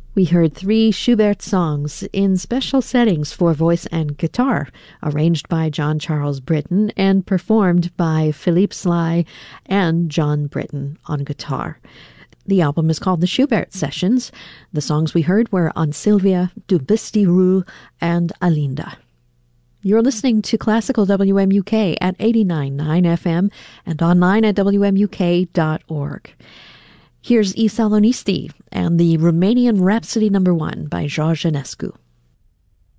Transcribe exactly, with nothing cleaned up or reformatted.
We heard three Schubert songs in special settings for voice and guitar, arranged by John Charles Britton and performed by Philippe Sly and John Britton on guitar. The album is called The Schubert Sessions. The songs we heard were On Sylvia, Du bist die Ruhe, and Alinda. You're listening to Classical W M U K at eighty-nine point nine F M and online at W M U K dot org. Here's I Salonisti and the Romanian Rhapsody Number One by George Enescu.